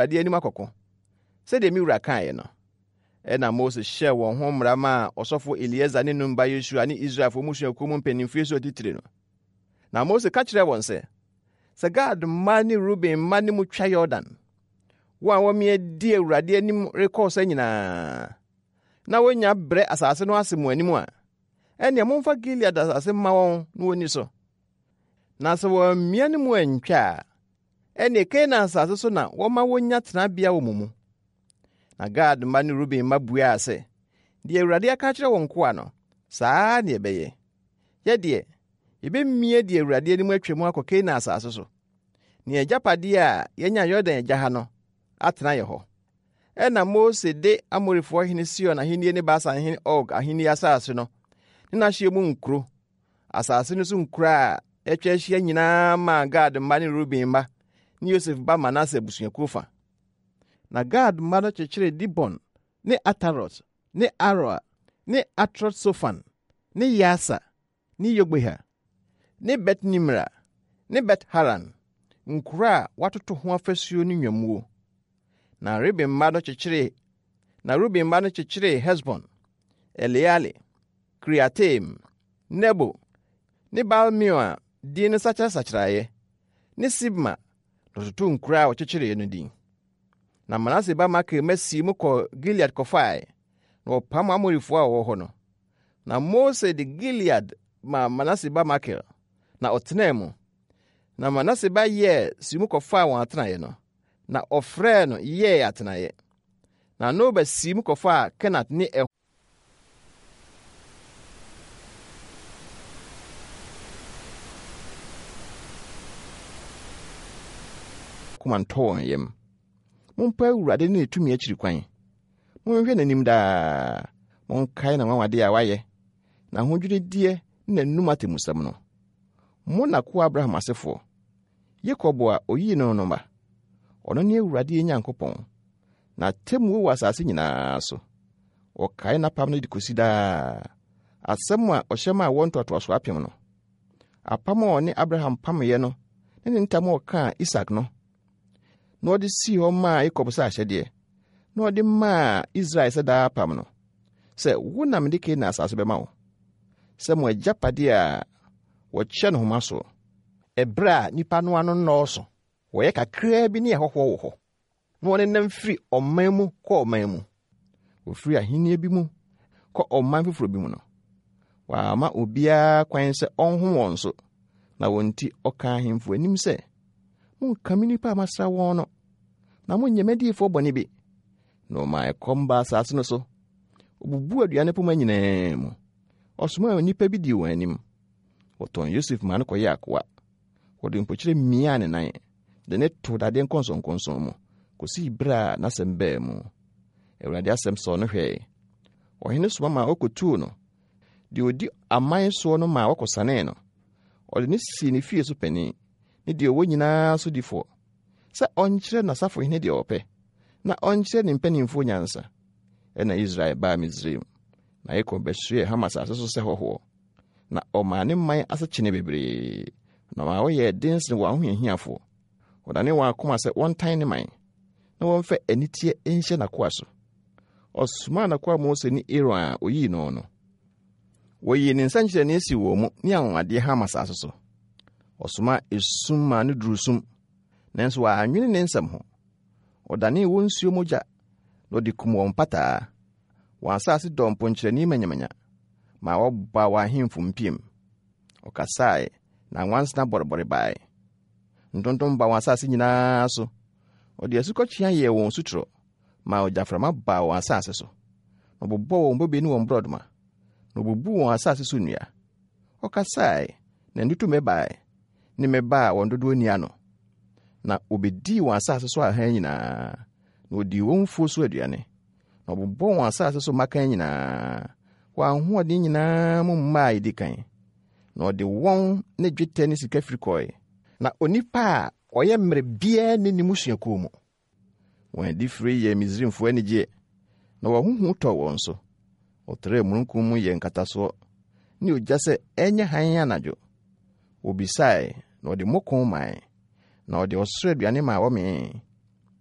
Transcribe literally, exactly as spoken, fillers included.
ade anim akɔkɔ sɛ de mi wura kae no ɛna Moses hyɛ wɔn ho mmara ma ɔsɔfo Eliezer ne Nun ba Yesua ne Israelfo musuakuo mu mpanyimfo so titire no. Na Moses ka kyerɛ wɔn sɛ sɛ Gad mma ne Ruben mma ne mu twa Yordan wɔn a wɔmea di Awurade anim rekɔ sɛ nyinaa na wonya brɛ asase no ase mu anim a ɛnea momfa Gilead asase ma wɔn no woni so. Na sɛ wɔmea ne mu antwa a ɛnea Kanaan asase so na wɔma wonya tenabea wɔ mu mu. Na Gad mma ne Ruben mma buaa sɛ deɛ Awurade aka kyerɛ wɔn koa no saa ne ɛbɛyɛ. Yɛ deɛ yɛbɛmia deɛ Awurade anim atwa mu akɔ Kanaan asase so. Ne agyapade a yɛnya Yordan agya ha no atena yɛ hɔ. Ɛna Mose de Amorifoɔ hene Sihon ahenni ne Basan hene Og ahenni asase no ne n'ahyeɛ mu nkuro asase no so nkuro a atwa ahyia nyinaa ma Gad mma ne Ruben mma ne Yosef ba Manase abusuakuo fa. Na Gad mma no kyekyere Dibon ne Atarot ne Aroa ne Atrot Sofan ne Yasa ne Yogbeha ne Bet Nimra ne Bet Haran nkuro a watoto ho afasuo ne nwamuo. Na Ruben mma no kyekyere na Ruben mma no kyekyere Hesbon, Eleale, Kriataim, Nebo ne Baal-Meon din no sakyera sakyeraeɛ ne Sibma no nkuro a wɔkyekyere no din. Na Manase ba Makir masi mu kɔ Gilead kɔfae na wɔpam Amorifoɔ a wɔwɔ hɔ no. Na Mose de Gilead ma Manase ba Makir na ɔtenaa mu. Na Manase ba yɛ si mu kɔfaa wɔn atenaeɛ no na ɔfrɛ no yɛɛ atenaeɛ. Na Noba si mu kɔfaa Kenat ne ɛ kumantɔn yam. Mompa Awurade ne tumi akyiri kwan. Monhwɛ n'anim daa. Monkae na nwawade a wayɛ. Na hodwudidie ne n'anum atemusɛm no. Mo na ko Abraham asefo. Yakob a oyi no no ma. Ɔno ne Awurade Nyankopɔn. Na temu wɔ asase nyinaa so. Ɔkae n'apam no de kosi daa. Asɛm a ɔhyɛ ma wɔn toatoaso apem no. Apam a ɔne Abraham pamyɛ no ne ne ntam a ɔkaa Isak no. Na ɔde si hɔ maa Yakob sɛ ahyɛdeɛ. Na ɔde maa Israel sɛ daa apam no. Sɛ wo na mede Kanaan asase bɛma wo. Sɛ mo agyapade a wɔkyɛ no homa so. Ɛberɛ a nipa no ano nnɔɔso. Wɔyɛ kakraa bi ne ɛhɔhɔ wɔ hɔ. Na wɔne nam firi ɔman mu kɔ ɔman mu. Wɔfiri ahenni bi mu kɔ ɔman foforɔ bi mu no. Wɔama obiara kwan sɛ ɔnho wɔn so. Na wɔn ti ɔka ahemfo anim sɛ monka me nipa amasra wɔn no. Na monyɛ m'adiyifoɔ bɔne bi. Na ɔma ɛkɔm ba asase no so. Obubu aduane poma nyinaa mu. Ɔsoma nipa bi di wɔn anim. Wɔtɔn Yosef ma no kɔyɛ akoa. Wɔde mpokyerɛ mmea ne nan. De ne to dade nkɔnsɔnkɔnsɔn mu. Kɔsi bra na asɛm baa mu. Awurade asɛm sɔ no hwɛ. Ɔhene soma ma ɔkɔtuo no. De odi aman so no ma wɔkɔsane no. Ɔde ne si ne fie so pani. Ne de ɔwɔ nyinaa so difo. Sɛ ɔnkyerɛ n'asafo hene deɛ ɔpɛ. Na ɔnkyerɛ ne mpanimfo nyansa. Ɛna Israel baa Misraim. Na Yakob bɛhwee Hamas asase so sɛ hɔhoɔ. Na ɔma ne man asekyene bebree. Na ma wɔyɛ den sen wɔ ahohiahiafo. Ɔdane wɔn akoma sɛ wɔntan ne man. Na wɔmfa anitie nhyɛ n'akoa so. Ɔsoma n'akoa Mose ne Aaron a oyii no no. Wɔyi ne nsankyerɛnne si wɔ mu ne anwade Hamas asase so. Ɔsoma esum ma ne durusum. Nanso wɔanwene ne nsɛm ho. Ɔdane wɔn nsuo mogya. Na ɔde kum wɔn pataa. Wɔn asase dɔ mponkyerɛnne manyamanya. Ma wɔba wɔn ahemfo mpiem. Ɔkasae na nwansena bɔrebɔre bae. Ntontom ba wɔn asase nyinaa so. Ɔde asukɔkyea yɛ wɔn suturo. Ma ɔgyaframa ba wɔn asase so. Na ɔbobɔ wɔn bobe ne wɔn brodoma. Na ɔbubu wɔn asase so nnua. Ɔkasae na ntutume bae. Ne meba a wɔn dodoɔ ni ano. Na obedi wɔn asase so ahan nyinaa. Na odi wɔn mfuo so aduane. Na ɔbobɔ wɔn asase so makan nyinaa. Wɔn ahoɔden nyinaa mu mmaa edi kan. Na ɔde wɔn ne dwetɛ ne sika firi kɔe. Na onipa a ɔyɛ mmere biara ne ne musuakuo mu. Wɔn adi firi yɛ Misraimfoɔ anigye. Na wɔn huhu tɔ wɔn so. Ɔtrɛ mununkum mu yɛ nkatasoɔ. Ne ogya sɛ ɛnyɛ han anadwo. Obisae na ɔde mokɔn mae. Na ɔde ɔsoro aduane ma wɔmee.